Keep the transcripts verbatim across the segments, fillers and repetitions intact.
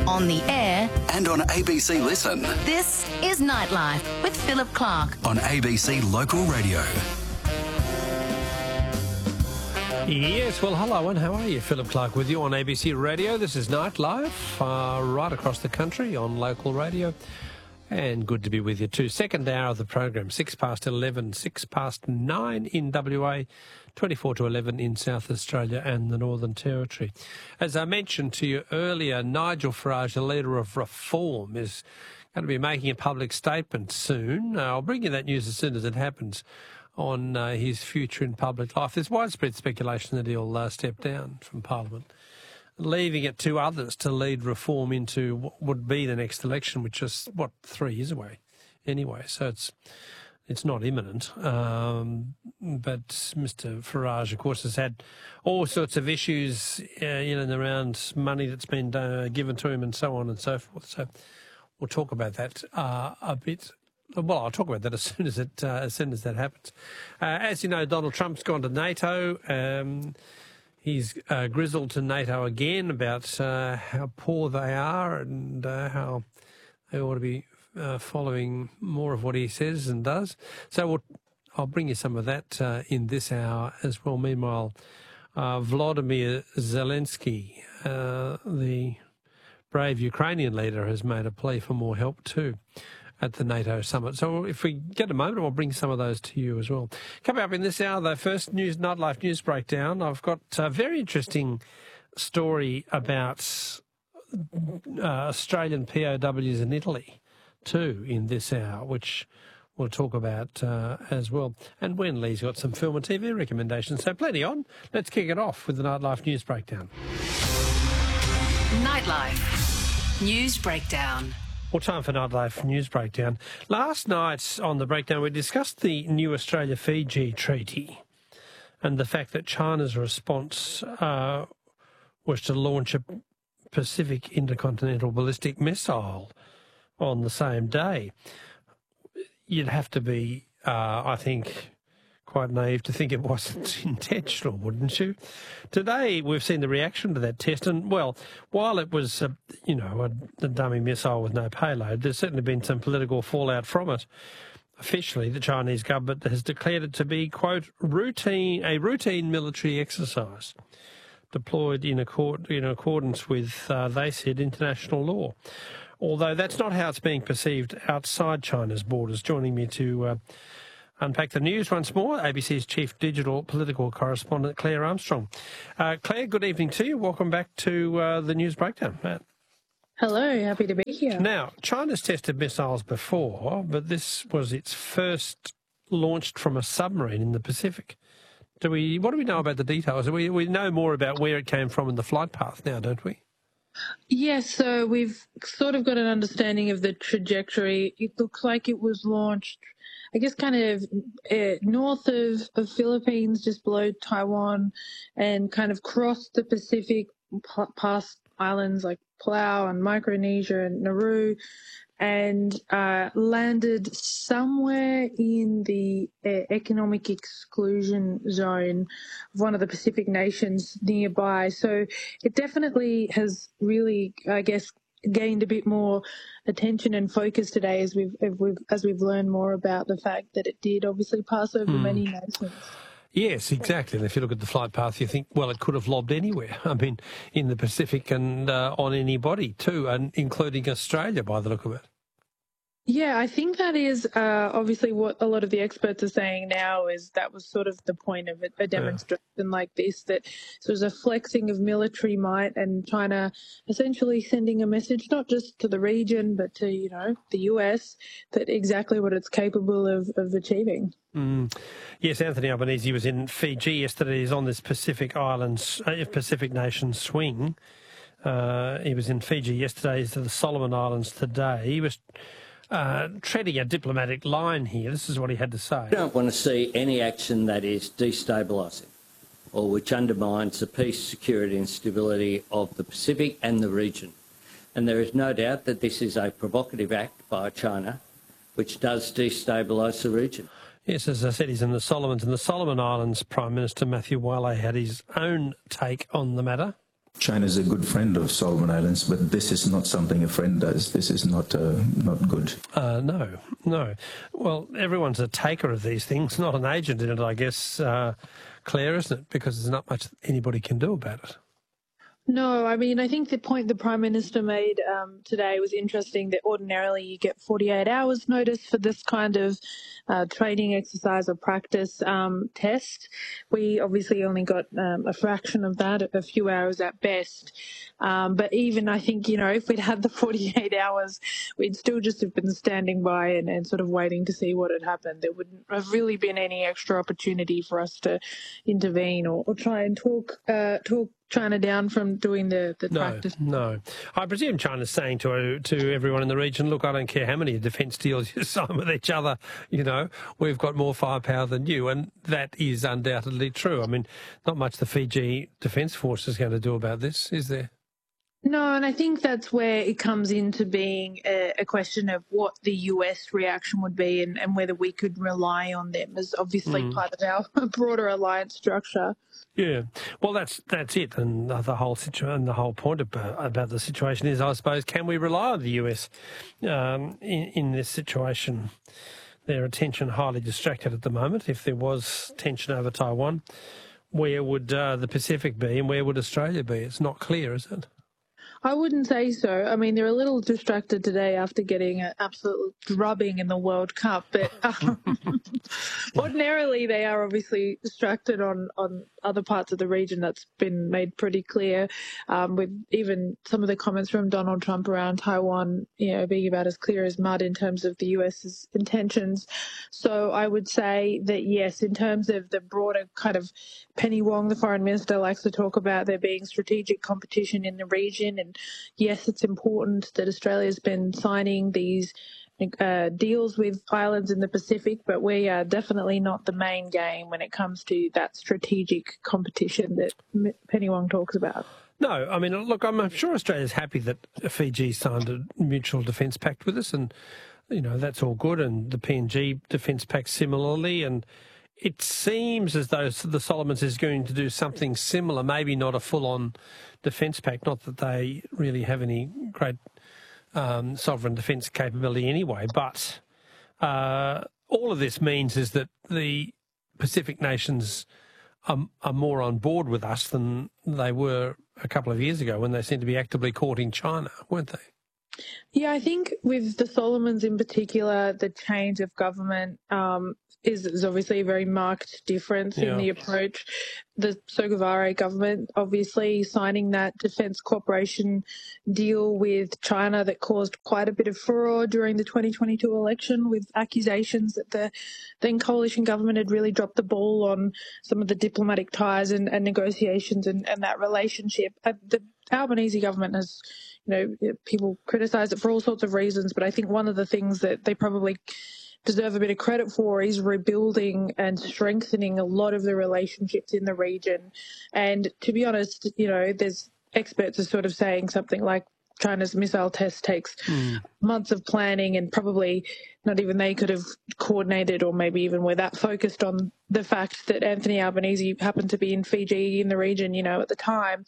on the air and on A B C Listen. This is Nightlife with Philip Clark on A B C Local Radio. Yes, well, hello and how are you? Philip Clark with you on A B C Radio. This is Nightlife, uh, right across the country on local radio. And good to be with you too. Second hour of the program, six past eleven, six past nine in W A, twenty-four to eleven in South Australia and the Northern Territory. As I mentioned to you earlier, Nigel Farage, the leader of Reform, is going to be making a public statement soon. Uh, I'll bring you that news as soon as it happens on uh, his future in public life. There's widespread speculation that he'll uh, step down from Parliament, leaving it to others to lead Reform into what would be the next election, which is, what, three years away anyway. So it's it's not imminent. Um, but Mister Farage, of course, has had all sorts of issues uh, in and around money that's been uh, given to him and so on and so forth. So we'll talk about that uh, a bit. Well, I'll talk about that as soon as it uh, as soon as that happens. Uh, as you know, Donald Trump's gone to NATO. Um, He's uh, grizzled to NATO again about uh, how poor they are and uh, how they ought to be uh, following more of what he says and does. So we'll, I'll bring you some of that uh, in this hour as well. Meanwhile, uh, Volodymyr Zelensky, uh, the brave Ukrainian leader, has made a plea for more help too at the NATO summit. So if we get a moment, I'll bring some of those to you as well. Coming up in this hour, though, first news, Nightlife News Breakdown. I've got a very interesting story about uh, Australian P O Ws in Italy too in this hour, which we'll talk about uh, as well. And Wen Lee's got some film and T V recommendations, so plenty on. Let's kick it off with the Nightlife News Breakdown. Nightlife News Breakdown. Well, time for Nightlife News Breakdown. Last night on the breakdown, we discussed the new Australia-Fiji treaty and the fact that China's response uh, was to launch a Pacific intercontinental ballistic missile on the same day. You'd have to be, uh, I think, quite naive to think it wasn't intentional, wouldn't you? Today, we've seen the reaction to that test, and, well, while it was, a, you know, a, a dummy missile with no payload, there's certainly been some political fallout from it. Officially, the Chinese government has declared it to be, quote, routine a routine military exercise deployed in, accord, in accordance with, uh, they said, international law. Although that's not how it's being perceived outside China's borders. Joining me to Uh, unpack the news once more, A B C's chief digital political correspondent, Claire Armstrong. Uh, Claire, good evening to you. Welcome back to uh, the News Breakdown. Matt. Hello, happy to be here. Now, China's tested missiles before, but this was its first launched from a submarine in the Pacific. Do we? What do we know about the details? We, we know more about where it came from and the flight path now, don't we? Yes, so we've sort of got an understanding of the trajectory. It looks like it was launched, I guess, kind of uh, north of, of Philippines, just below Taiwan, and kind of crossed the Pacific p- past islands like Palau and Micronesia and Nauru, and uh, landed somewhere in the uh, economic exclusion zone of one of the Pacific nations nearby. So it definitely has really, I guess, gained a bit more attention and focus today as we've, as we've as we've learned more about the fact that it did obviously pass over mm. many nations. Yes, exactly. And if you look at the flight path, you think, well, it could have lobbed anywhere. I mean, in the Pacific and uh, on anybody too, and including Australia by the look of it. Yeah, I think that is uh, obviously what a lot of the experts are saying now, is that was sort of the point of it, a demonstration yeah. like this, that so it was a flexing of military might and China essentially sending a message not just to the region but to, you know, the U S, that exactly what it's capable of, of achieving. Mm. Yes, Anthony Albanese was in Fiji yesterday. He's on this Pacific Islands, uh, Pacific nation swing. Uh, he was in Fiji yesterday. He's to the Solomon Islands today. He was Uh, treading a diplomatic line here. This is what he had to say. We don't want to see any action that is destabilising or which undermines the peace, security and stability of the Pacific and the region. And there is no doubt that this is a provocative act by China which does destabilise the region. Yes, as I said, he's in the Solomons. And the Solomon Islands Prime Minister Matthew Wale had his own take on the matter. China is a good friend of Solomon Islands, but this is not something a friend does. This is not uh, not good. Uh, no, no. Well, everyone's a taker of these things, not an agent in it, I guess, uh, Claire, isn't it? Because there's not much anybody can do about it. No, I mean, I think the point the Prime Minister made um, today was interesting, that ordinarily you get forty-eight hours notice for this kind of uh, training exercise or practice um, test. We obviously only got um, a fraction of that, a few hours at best. Um, but even I think, you know, if we'd had the forty-eight hours, we'd still just have been standing by and, and sort of waiting to see what had happened. There wouldn't have really been any extra opportunity for us to intervene or, or try and talk uh, talk China down from doing the, the no, practice. No, I presume China's saying to to everyone in the region, look, I don't care how many defence deals you sign with each other, you know, we've got more firepower than you, and that is undoubtedly true. I mean, not much the Fiji Defence Force is going to do about this, is there? No, and I think that's where it comes into being a, a question of what the U S reaction would be, and, and whether we could rely on them as obviously mm. part of our broader alliance structure. Yeah, well, that's that's it, and the whole situation, the whole point about, about the situation is, I suppose, can we rely on the U S um, in, in this situation? Their attention highly distracted at the moment. If there was tension over Taiwan, where would uh, the Pacific be, and where would Australia be? It's not clear, is it? I wouldn't say so. I mean, they're a little distracted today after getting an absolute drubbing in the World Cup. But um, ordinarily, they are obviously distracted on, on other parts of the region. That's been made pretty clear, um, with even some of the comments from Donald Trump around Taiwan, you know, being about as clear as mud in terms of the US's intentions. So I would say that, yes, in terms of the broader kind of Penny Wong, the foreign minister, likes to talk about there being strategic competition in the region. And yes, it's important that Australia's been signing these uh, deals with islands in the Pacific, but we are definitely not the main game when it comes to that strategic competition that Penny Wong talks about. No, I mean, look, I'm sure Australia's happy that Fiji signed a mutual defence pact with us, and, you know, that's all good, and the P N G defence pact similarly, and it seems as though the Solomons is going to do something similar, maybe not a full-on defence pact, not that they really have any great um, sovereign defence capability anyway, but uh, all of this means is that the Pacific nations are, are more on board with us than they were a couple of years ago when they seemed to be actively courting China, weren't they? Yeah, I think with the Solomons in particular, the change of government um, is, is obviously a very marked difference yeah. in the approach. The Sogavare government obviously signing that defence cooperation deal with China that caused quite a bit of furore during the twenty twenty-two election, with accusations that the then coalition government had really dropped the ball on some of the diplomatic ties and, and negotiations and, and that relationship. Uh, the Albanese government has, you know, people criticise it for all sorts of reasons, but I think one of the things that they probably deserve a bit of credit for is rebuilding and strengthening a lot of the relationships in the region. And to be honest, you know, there's experts are sort of saying something like China's missile test takes mm. months of planning, and probably not even they could have coordinated or maybe even were that focused on the fact that Anthony Albanese happened to be in Fiji in the region, you know, at the time.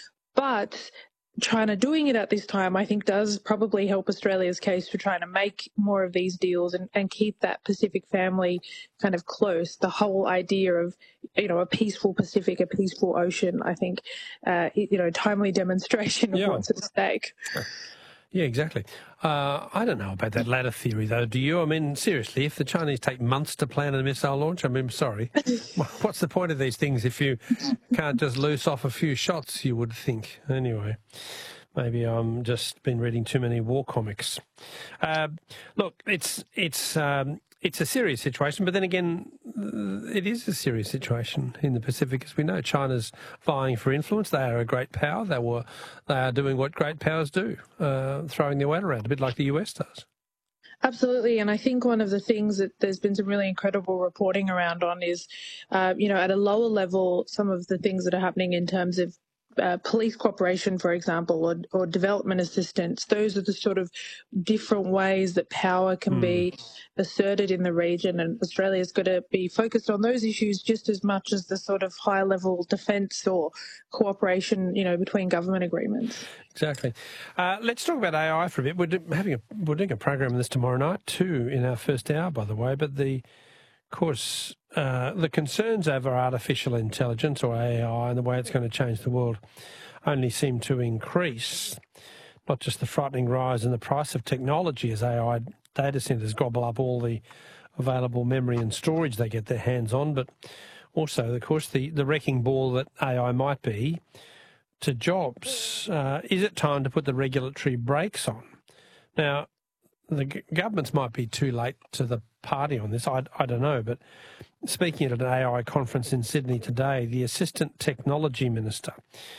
But China doing it at this time, I think, does probably help Australia's case for trying to make more of these deals and, and keep that Pacific family kind of close. The whole idea of, you know, a peaceful Pacific, a peaceful ocean, I think, uh, you know, timely demonstration of yeah. what's at stake. Yeah, exactly. Uh, I don't know about that latter theory, though. Do you? I mean, seriously, if the Chinese take months to plan a missile launch, I mean, sorry, what's the point of these things if you can't just loose off a few shots, you would think. Anyway, maybe I'm just been reading too many war comics. Uh, look, it's it's um, it's a serious situation, but then again, it is a serious situation in the Pacific, as we know. China's vying for influence. They are a great power. They were, they are doing what great powers do, uh, throwing their weight around, a bit like the U S does. Absolutely, and I think one of the things that there's been some really incredible reporting around on is, uh, you know, at a lower level, some of the things that are happening in terms of uh, police cooperation, for example, or, or development assistance. Those are the sort of different ways that power can Mm. be asserted in the region, and Australia's got to be focused on those issues just as much as the sort of high-level defence or cooperation, you know, between government agreements. Exactly. Uh, let's talk about A I for a bit. We're do, having a we're doing a program on this tomorrow night too, in our first hour, by the way. But the, of course, uh, the concerns over artificial intelligence or A I and the way it's going to change the world only seem to increase. Not just the frightening rise in the price of technology as A I data centres gobble up all the available memory and storage they get their hands on, but also, of course, the, the wrecking ball that A I might be to jobs. Uh, is it time to put the regulatory brakes on? Now, the g- governments might be too late to the party on this, I, I don't know, but speaking at an A I conference in Sydney today, the Assistant Technology Minister,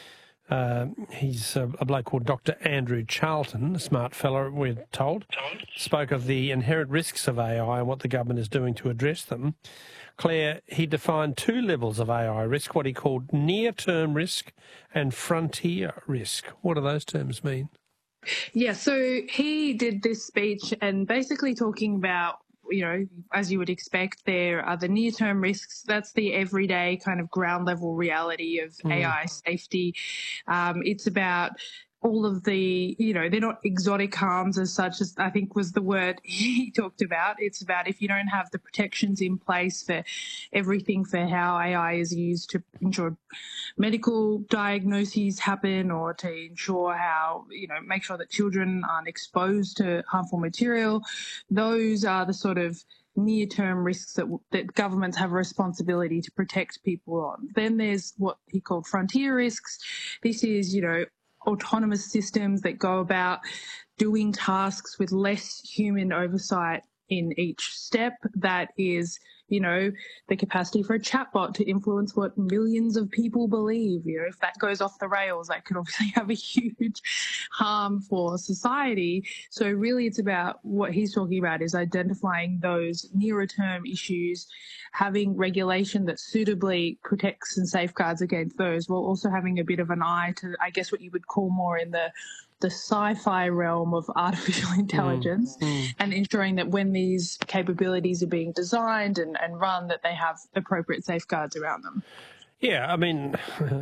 Uh, he's a, a bloke called Doctor Andrew Charlton, a smart fellow, we're told, spoke of the inherent risks of A I and what the government is doing to address them. Claire, he defined two levels of A I risk, what he called near-term risk and frontier risk. What do those terms mean? Yeah, so he did this speech and basically talking about, you know, as you would expect, there are the near-term risks. That's the everyday kind of ground-level reality of mm. A I safety. Um, it's about all of the, you know, they're not exotic harms as such, as I think was the word he talked about. It's about if you don't have the protections in place for everything for how A I is used to ensure medical diagnoses happen or to ensure how, you know, make sure that children aren't exposed to harmful material. Those are the sort of near-term risks that, that governments have a responsibility to protect people on. Then there's what he called frontier risks. This is, you know, autonomous systems that go about doing tasks with less human oversight in each step. That is, you know, the capacity for a chatbot to influence what millions of people believe. You know, if that goes off the rails, that could obviously have a huge harm for society. So really it's about what he's talking about is identifying those nearer term issues, having regulation that suitably protects and safeguards against those, while also having a bit of an eye to, I guess, what you would call more in the the sci-fi realm of artificial intelligence mm, mm. and ensuring that when these capabilities are being designed and, and run, that they have appropriate safeguards around them. Yeah, I mean,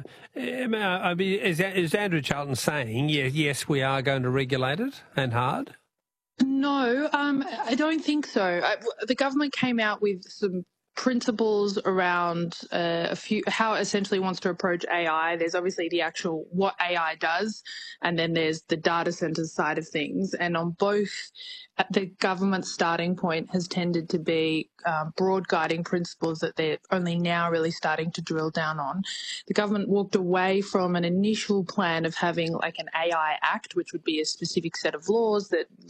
I mean is, is Andrew Charlton saying, yes, yes, we are going to regulate it and hard? No, um, I don't think so. I, the government came out with some principles around uh, a few how it essentially wants to approach A I. There's obviously the actual what A I does, and then there's the data centers side of things. And on both, the government's starting point has tended to be um, broad guiding principles that they're only now really starting to drill down on. The government walked away from an initial plan of having like an A I Act, which would be a specific set of laws that